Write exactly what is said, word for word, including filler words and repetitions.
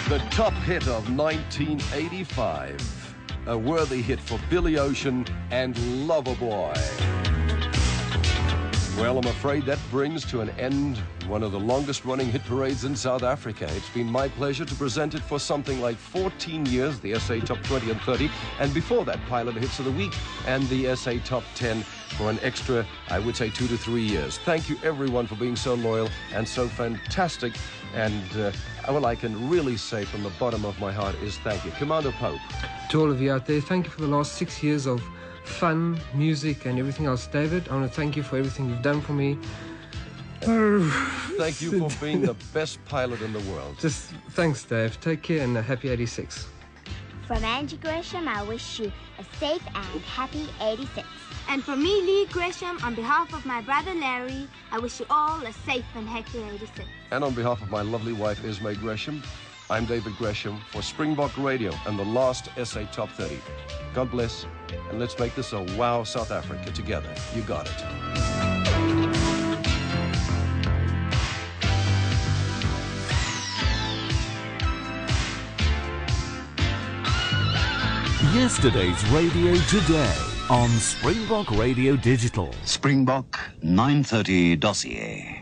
The top hit of nineteen eighty-five. A worthy hit for Billy Ocean and Loverboy. Well, I'm afraid that brings to an end one of the longest running hit parades in South Africa. It's been my pleasure to present it for something like fourteen years, the S A Top twenty and thirty, and before that, Pilot Hits of the Week and the S A Top ten for an extra, I would say, two to three years. Thank you, everyone, for being so loyal and so fantastic. And uh, all I can really say from the bottom of my heart is thank you. Commander Pope. To all of you out there, thank you for the last six years of fun, music, and everything else. David, I want to thank you for everything you've done for me. Thank you for being the best pilot in the world. Just thanks, Dave. Take care and a happy eighty-six. From Angie Gresham, I wish you a safe and happy eighty-six. And from me, Lee Gresham, on behalf of my brother Larry, I wish you all a safe and happy eighty-six. And on behalf of my lovely wife, Ismay Gresham, I'm David Gresham for Springbok Radio and the last S A Top thirty. God bless, and let's make this a wow South Africa together. You got it. Yesterday's radio today on Springbok Radio Digital. Springbok nine thirty dossier.